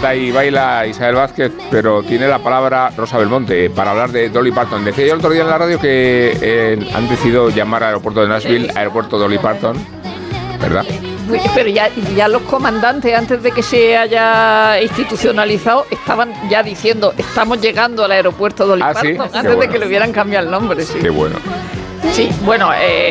canta y baila Isabel Vázquez, pero tiene la palabra Rosa Belmonte para hablar de Dolly Parton. Decía yo el otro día en la radio que han decidido llamar al aeropuerto de Nashville aeropuerto Dolly Parton, ¿verdad? Pero ya los comandantes, antes de que se haya institucionalizado, estaban ya diciendo, estamos llegando al aeropuerto Dolly Parton, ¿sí? Antes bueno. de que le hubieran cambiado el nombre. Sí. Qué bueno. Sí, bueno,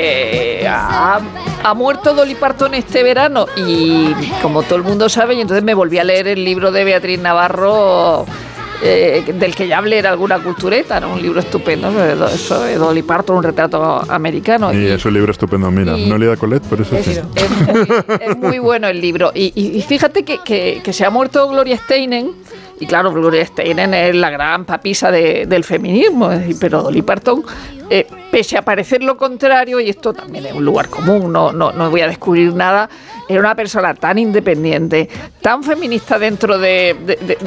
ha muerto Dolly Parton este verano y como todo el mundo sabe, y entonces me volví a leer el libro de Beatriz Navarro, del que ya hablé en alguna cultureta, ¿no? Un libro estupendo, eso de Dolly Parton, un retrato americano. Y es un libro estupendo, mira, Nolida Colette, por eso sí. Es muy bueno el libro. Y fíjate que se ha muerto Gloria Steinem, y claro, Gloria Steinem es la gran papisa del feminismo, pero Dolly Parton, pese a parecer lo contrario, y esto también es un lugar común, no voy a descubrir nada, era una persona tan independiente, tan feminista dentro de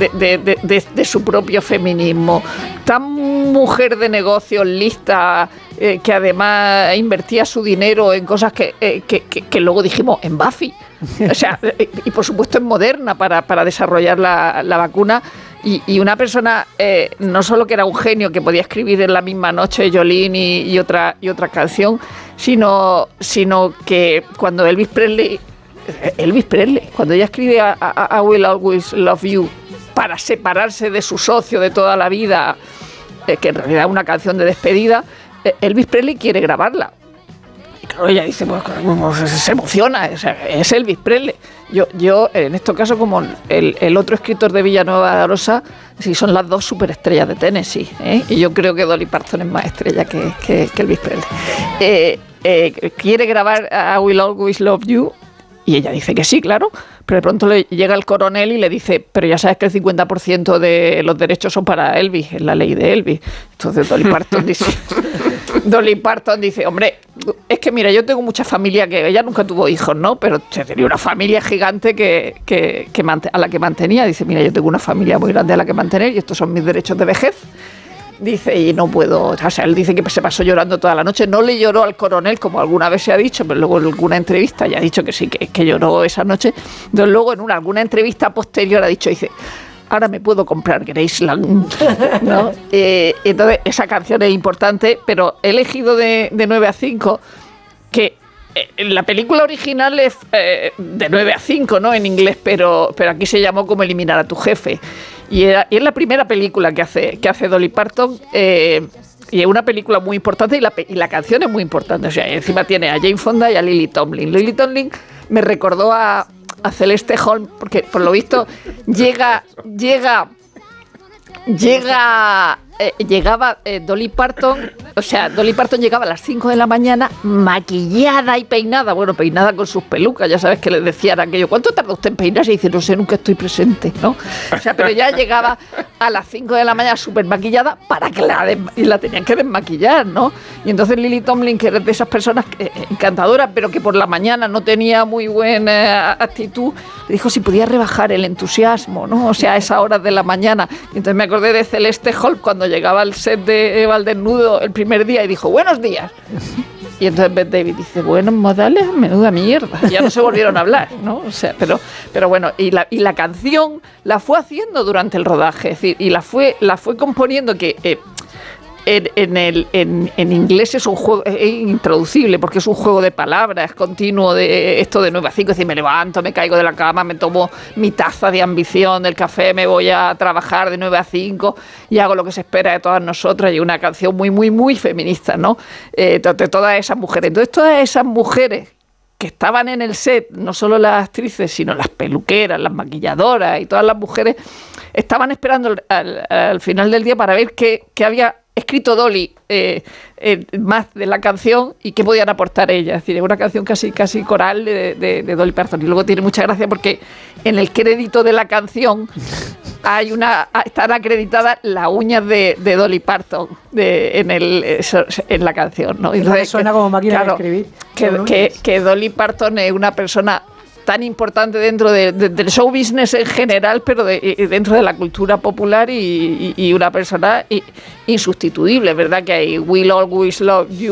su propio feminismo, tan mujer de negocios lista, que además invertía su dinero en cosas que luego dijimos en Buffy, o sea, y por supuesto en Moderna para desarrollar la vacuna. Y una persona, no solo que era un genio, que podía escribir en la misma noche Jolene y otra canción, sino que cuando Elvis Presley, cuando ella escribe I Will Always Love You, para separarse de su socio de toda la vida, que en realidad es una canción de despedida, Elvis Presley quiere grabarla. Y claro, ella dice, pues se emociona, o sea, es Elvis Presley. Yo en este caso, como el otro escritor de Villanueva de Arosa, sí, son las dos superestrellas de Tennessee, ¿eh? Y yo creo que Dolly Parton es más estrella que Elvis Presley. Quiere grabar I Will Always Love You, y ella dice que sí, claro, pero de pronto le llega el coronel y le dice, pero ya sabes que el 50% de los derechos son para Elvis, es la ley de Elvis. Entonces Dolly Parton dice, hombre, es que mira, yo tengo mucha familia, que ella nunca tuvo hijos, ¿no? Pero tenía una familia gigante a la que mantenía. Dice, mira, yo tengo una familia muy grande a la que mantener y estos son mis derechos de vejez. Dice, y no puedo, o sea, él dice que se pasó llorando toda la noche. No le lloró al coronel, como alguna vez se ha dicho, pero luego en alguna entrevista ya ha dicho que sí, que lloró esa noche. Entonces luego en alguna entrevista posterior ha dicho, dice, ahora me puedo comprar Graceland, ¿no? Entonces esa canción es importante, pero he elegido de 9 a 5, que la película original es de 9 a 5, ¿no? En inglés, pero aquí se llamó Cómo eliminar a tu jefe. Y es la primera película que hace Dolly Parton, y es una película muy importante, y la canción es muy importante. O sea, encima tiene a Jane Fonda y a Lily Tomlin. Lily Tomlin me recordó a Celeste Holm, porque por lo visto llegaba Dolly Parton, o sea, Dolly Parton llegaba a las 5 de la mañana maquillada y peinada, bueno, peinada con sus pelucas, ya sabes que les decían aquello, ¿cuánto tarda usted en peinarse? Y dice, no sé, nunca estoy presente, ¿no? O sea, pero ya llegaba a las 5 de la mañana súper maquillada para que la tenían que desmaquillar, ¿no? Y entonces Lily Tomlin, que era de esas personas encantadoras, pero que por la mañana no tenía muy buena actitud, le dijo si podía rebajar el entusiasmo, ¿no? O sea, a esas horas de la mañana. Y entonces me acordé de Celeste Holm cuando llegaba al set de Eva al desnudo el primer día y dijo, buenos días. Y entonces Bette Davis dice, buenos modales, menuda mierda. Y ya no se volvieron a hablar, ¿no? O sea, pero bueno, y la canción la fue haciendo durante el rodaje, es decir, y la fue componiendo, que en inglés es un juego, es intraducible, porque es un juego de palabras continuo, de esto de 9 a 5, es decir, me levanto, me caigo de la cama, me tomo mi taza de ambición del café, me voy a trabajar de 9 a 5 y hago lo que se espera de todas nosotras, y una canción muy, muy, muy feminista, ¿no? De todas esas mujeres. Entonces, todas esas mujeres que estaban en el set, no solo las actrices, sino las peluqueras, las maquilladoras y todas las mujeres, estaban esperando al final del día para ver qué había escrito Dolly más de la canción y qué podían aportar ellas. Es decir, es una canción casi coral de Dolly Parton. Y luego tiene mucha gracia porque en el crédito de la canción están acreditadas las uñas de Dolly Parton en la canción, ¿no? Entonces, suena como máquina de escribir. Que Dolly Parton es una persona tan importante dentro del show business en general, pero dentro de la cultura popular, y una persona insustituible, ¿verdad? Que hay Will Always Love You